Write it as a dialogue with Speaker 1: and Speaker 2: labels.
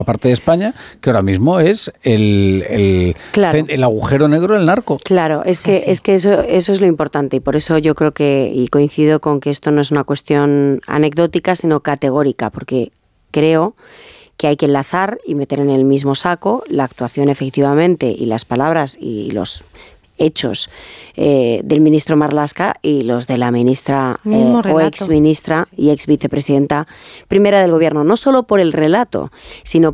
Speaker 1: parte de España, que ahora mismo es el agujero negro del narco.
Speaker 2: Claro, es que eso es lo importante, y por eso yo creo y coincido con que esto no es una cuestión anecdótica, sino categórica, porque creo que hay que enlazar y meter en el mismo saco la actuación efectivamente y las palabras y los hechos del ministro Marlaska y los de la ministra o exministra y ex vicepresidenta primera del gobierno, no solo por el relato, sino